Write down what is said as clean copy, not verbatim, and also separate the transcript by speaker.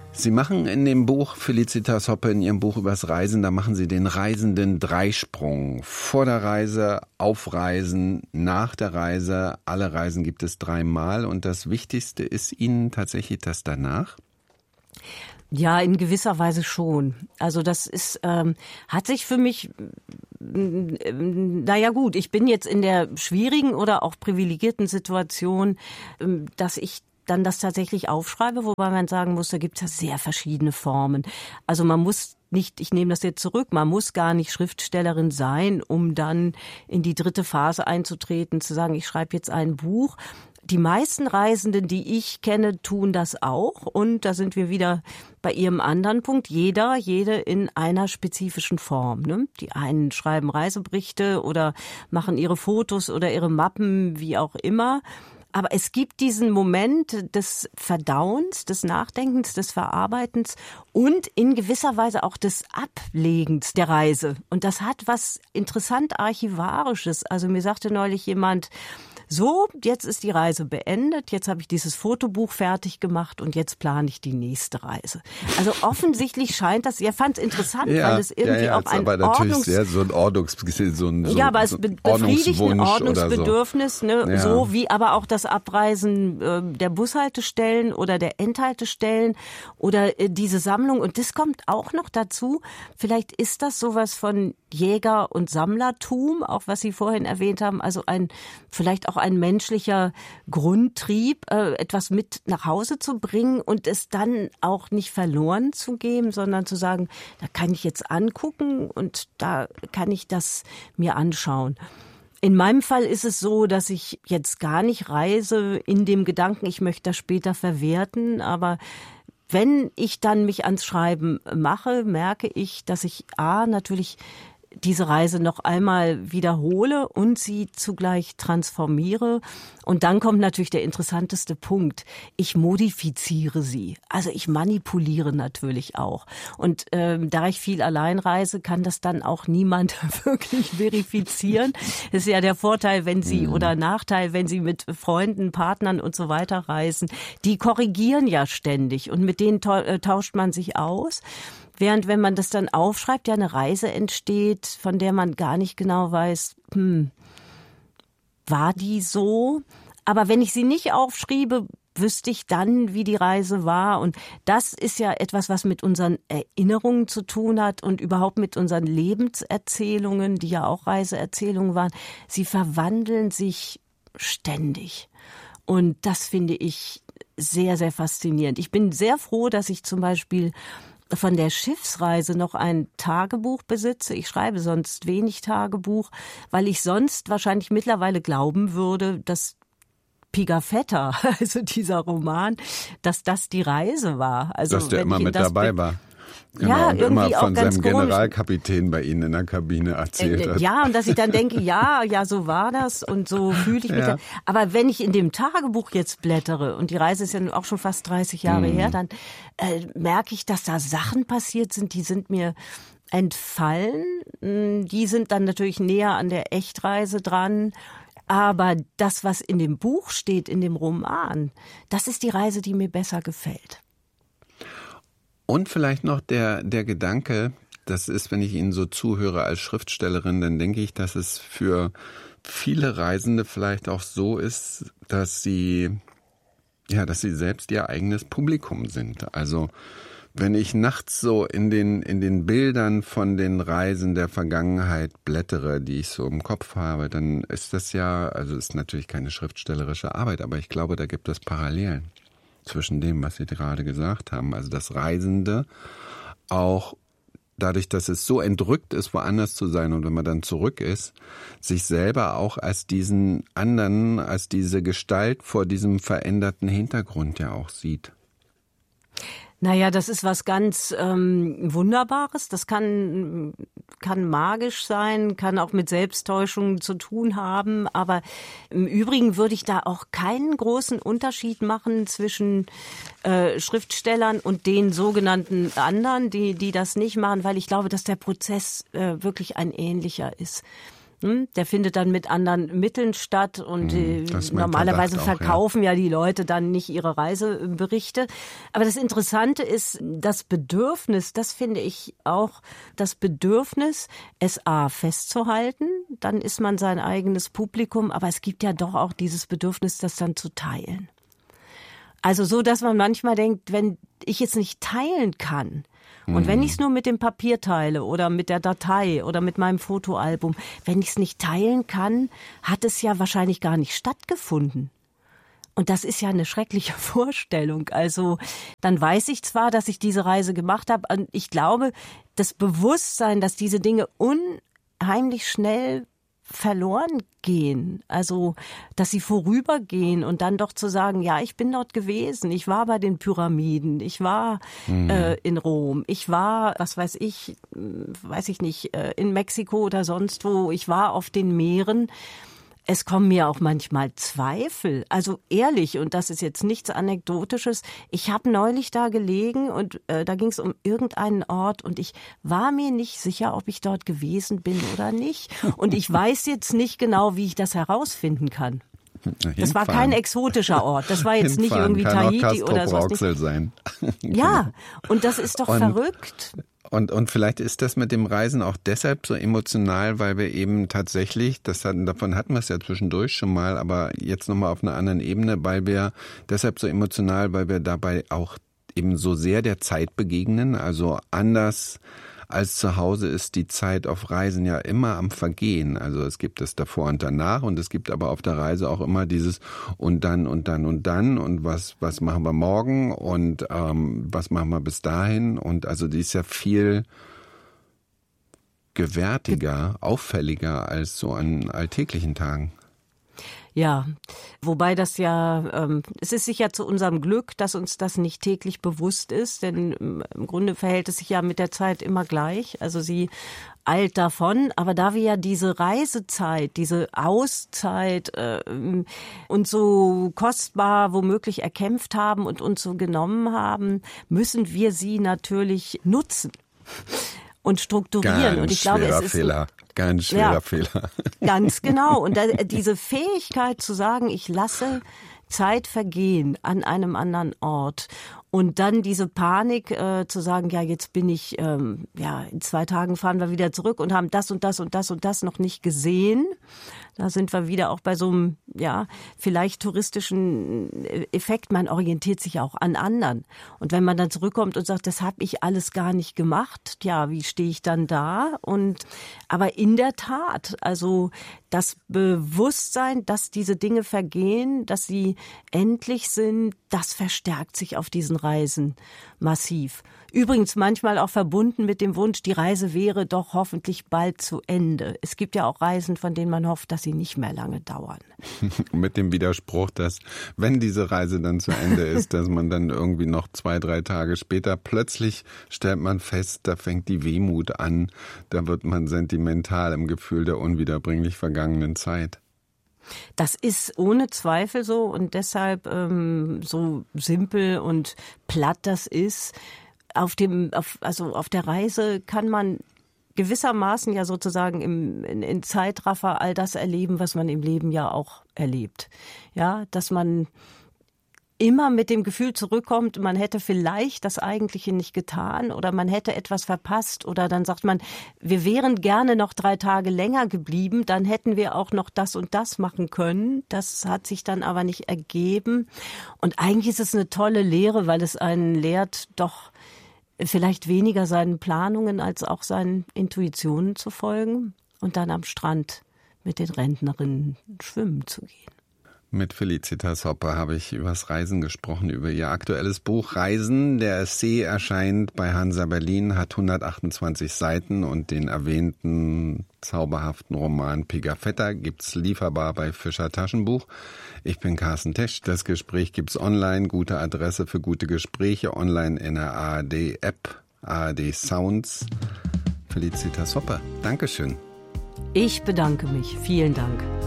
Speaker 1: Sie machen in dem Buch, Felicitas Hoppe, in Ihrem Buch übers Reisen, da machen Sie den Reisenden Dreisprung. Vor der Reise, auf Reisen, nach der Reise. Alle Reisen gibt es 3-mal und das Wichtigste ist Ihnen tatsächlich das danach?
Speaker 2: Ja, in gewisser Weise schon. Also das ist, hat sich für mich, naja gut, ich bin jetzt in der schwierigen oder auch privilegierten Situation, dass ich dann das tatsächlich aufschreibe, wobei man sagen muss, da gibt es ja sehr verschiedene Formen. Also man muss nicht, ich nehme das jetzt zurück, man muss gar nicht Schriftstellerin sein, um dann in die 3. Phase einzutreten, zu sagen, ich schreibe jetzt ein Buch. Die meisten Reisenden, die ich kenne, tun das auch. Und da sind wir wieder bei Ihrem anderen Punkt. Jede in einer spezifischen Form. Ne? Die einen schreiben Reiseberichte oder machen ihre Fotos oder ihre Mappen, wie auch immer. Aber es gibt diesen Moment des Verdauens, des Nachdenkens, des Verarbeitens und in gewisser Weise auch des Ablegens der Reise. Und das hat was interessant Archivarisches. Also mir sagte neulich jemand, so, jetzt ist die Reise beendet, jetzt habe ich dieses Fotobuch fertig gemacht und jetzt plane ich die nächste Reise. Also offensichtlich scheint das, er fand es interessant, weil es irgendwie auch ein
Speaker 1: aber natürlich sehr so ein
Speaker 2: aber es befriedigt ein Ordnungsbedürfnis, ne,
Speaker 1: ja.
Speaker 2: So wie aber auch das Abreisen der Bushaltestellen oder der Endhaltestellen oder diese Sammlung. Und das kommt auch noch dazu, vielleicht ist das sowas von Jäger- und Sammlertum, auch was Sie vorhin erwähnt haben, also vielleicht auch ein menschlicher Grundtrieb, etwas mit nach Hause zu bringen und es dann auch nicht verloren zu geben, sondern zu sagen, da kann ich jetzt angucken und da kann ich das mir anschauen. In meinem Fall ist es so, dass ich jetzt gar nicht reise in dem Gedanken, ich möchte das später verwerten, aber wenn ich dann mich ans Schreiben mache, merke ich, dass ich natürlich diese Reise noch einmal wiederhole und sie zugleich transformiere. Und dann kommt natürlich der interessanteste Punkt. Ich modifiziere sie. Also ich manipuliere natürlich auch. Und da ich viel allein reise, kann das dann auch niemand wirklich verifizieren. Das ist ja der Vorteil, wenn Sie oder Nachteil, wenn Sie mit Freunden, Partnern und so weiter reisen. Die korrigieren ja ständig und mit denen tauscht man sich aus. Während wenn man das dann aufschreibt, ja eine Reise entsteht, von der man gar nicht genau weiß, war die so? Aber wenn ich sie nicht aufschriebe, wüsste ich dann, wie die Reise war. Und das ist ja etwas, was mit unseren Erinnerungen zu tun hat und überhaupt mit unseren Lebenserzählungen, die ja auch Reiseerzählungen waren. Sie verwandeln sich ständig. Und das finde ich sehr, sehr faszinierend. Ich bin sehr froh, dass ich zum Beispiel von der Schiffsreise noch ein Tagebuch besitze. Ich schreibe sonst wenig Tagebuch, weil ich sonst wahrscheinlich mittlerweile glauben würde, dass Pigafetta, also dieser Roman, dass das die Reise war. Also
Speaker 1: dass der immer mit dabei war. Genau,
Speaker 2: ja,
Speaker 1: und immer von seinem Generalkapitän bei Ihnen in der Kabine erzählt hat.
Speaker 2: Ja, und dass ich dann denke, ja, so war das und so fühle ich mich. Ja. Aber wenn ich in dem Tagebuch jetzt blättere, und die Reise ist ja auch schon fast 30 Jahre her, dann merke ich, dass da Sachen passiert sind, die sind mir entfallen. Die sind dann natürlich näher an der Echtreise dran. Aber das, was in dem Buch steht, in dem Roman, das ist die Reise, die mir besser gefällt.
Speaker 1: Und vielleicht noch der Gedanke, das ist, wenn ich Ihnen so zuhöre als Schriftstellerin, dann denke ich, dass es für viele Reisende vielleicht auch so ist, dass sie selbst ihr eigenes Publikum sind. Also wenn ich nachts so in den Bildern von den Reisen der Vergangenheit blättere, die ich so im Kopf habe, dann ist das ist natürlich keine schriftstellerische Arbeit, aber ich glaube, da gibt es Parallelen zwischen dem, was Sie gerade gesagt haben. Also das Reisende auch dadurch, dass es so entrückt ist, woanders zu sein und wenn man dann zurück ist, sich selber auch als diesen anderen, als diese Gestalt vor diesem veränderten Hintergrund ja auch sieht.
Speaker 2: Naja, das ist was ganz Wunderbares. Das kann magisch sein, kann auch mit Selbsttäuschung zu tun haben. Aber im Übrigen würde ich da auch keinen großen Unterschied machen zwischen Schriftstellern und den sogenannten anderen, die das nicht machen, weil ich glaube, dass der Prozess wirklich ein ähnlicher ist. Der findet dann mit anderen Mitteln statt und normalerweise
Speaker 1: Verdacht auch,
Speaker 2: verkaufen ja die Leute dann nicht ihre Reiseberichte. Aber das Interessante ist das Bedürfnis, das finde ich auch, das Bedürfnis, es festzuhalten, dann ist man sein eigenes Publikum, aber es gibt ja doch auch dieses Bedürfnis, das dann zu teilen. Also so, dass man manchmal denkt, wenn ich es nicht teilen kann, und wenn ich es nur mit dem Papier teile oder mit der Datei oder mit meinem Fotoalbum, wenn ich es nicht teilen kann, hat es ja wahrscheinlich gar nicht stattgefunden. Und das ist ja eine schreckliche Vorstellung. Also dann weiß ich zwar, dass ich diese Reise gemacht habe, und ich glaube, das Bewusstsein, dass diese Dinge unheimlich schnell verloren gehen, also dass sie vorübergehen und dann doch zu sagen, ja, ich bin dort gewesen, ich war bei den Pyramiden, ich war in Rom, ich war, weiß ich nicht, in Mexiko oder sonst wo, ich war auf den Meeren. Es kommen mir auch manchmal Zweifel, also ehrlich, und das ist jetzt nichts Anekdotisches. Ich habe neulich da gelegen und da ging es um irgendeinen Ort und ich war mir nicht sicher, ob ich dort gewesen bin oder nicht. Und ich weiß jetzt nicht genau, wie ich das herausfinden kann. Das war kein exotischer Ort. Das war jetzt nicht irgendwie Tahiti oder sowas.
Speaker 1: Sein.
Speaker 2: Ja, und das ist doch verrückt.
Speaker 1: Und vielleicht ist das mit dem Reisen auch deshalb so emotional, weil wir eben tatsächlich, davon hatten wir es ja zwischendurch schon mal, aber jetzt nochmal auf einer anderen Ebene, weil wir deshalb so emotional, weil wir dabei auch eben so sehr der Zeit begegnen, also anders als zu Hause ist die Zeit auf Reisen ja immer am Vergehen. Also es gibt es davor und danach und es gibt aber auf der Reise auch immer dieses und dann und dann und dann und was machen wir morgen und was machen wir bis dahin. Und also die ist ja viel gewärtiger, auffälliger als so an alltäglichen Tagen.
Speaker 2: Ja, wobei das ja, es ist sicher zu unserem Glück, dass uns das nicht täglich bewusst ist, denn im Grunde verhält es sich ja mit der Zeit immer gleich, also sie eilt davon, aber da wir ja diese Reisezeit, diese Auszeit uns so kostbar womöglich erkämpft haben und uns so genommen haben, müssen wir sie natürlich nutzen und strukturieren. Und ich glaube, es ist
Speaker 1: ganz schwerer Fehler.
Speaker 2: Ganz genau. Und diese Fähigkeit zu sagen, ich lasse Zeit vergehen an einem anderen Ort und dann diese Panik zu sagen, ja, jetzt bin ich, in 2 Tagen fahren wir wieder zurück und haben das und das und das und das noch nicht gesehen. Da sind wir wieder auch bei so einem, vielleicht touristischen Effekt. Man orientiert sich auch an anderen. Und wenn man dann zurückkommt und sagt, das habe ich alles gar nicht gemacht, ja, wie stehe ich dann da? Aber in der Tat, also das Bewusstsein, dass diese Dinge vergehen, dass sie endlich sind, das verstärkt sich auf diesen Reisen massiv. Übrigens manchmal auch verbunden mit dem Wunsch, die Reise wäre doch hoffentlich bald zu Ende. Es gibt ja auch Reisen, von denen man hofft, dass sie nicht mehr lange dauern.
Speaker 1: Mit dem Widerspruch, dass wenn diese Reise dann zu Ende ist, dass man dann irgendwie noch 2, 3 Tage später plötzlich stellt man fest, da fängt die Wehmut an, da wird man sentimental im Gefühl der unwiederbringlich vergangenen Zeit.
Speaker 2: Das ist ohne Zweifel so und deshalb so simpel und platt das ist. Auf der Reise kann man gewissermaßen ja sozusagen in Zeitraffer all das erleben, was man im Leben ja auch erlebt. Ja, dass man immer mit dem Gefühl zurückkommt, man hätte vielleicht das Eigentliche nicht getan oder man hätte etwas verpasst oder dann sagt man, wir wären gerne noch 3 Tage länger geblieben, dann hätten wir auch noch das und das machen können. Das hat sich dann aber nicht ergeben. Und eigentlich ist es eine tolle Lehre, weil es einen lehrt, doch vielleicht weniger seinen Planungen als auch seinen Intuitionen zu folgen und dann am Strand mit den Rentnerinnen schwimmen zu gehen.
Speaker 1: Mit Felicitas Hoppe habe ich übers Reisen gesprochen, über ihr aktuelles Buch Reisen. Der Essay erscheint bei Hansa Berlin, hat 128 Seiten und den erwähnten zauberhaften Roman Pigafetta gibt's lieferbar bei Fischer Taschenbuch. Ich bin Carsten Tesch. Das Gespräch gibt's online. Gute Adresse für gute Gespräche online in der ARD-App, ARD Sounds. Felicitas Hoppe, Dankeschön.
Speaker 2: Ich bedanke mich. Vielen Dank.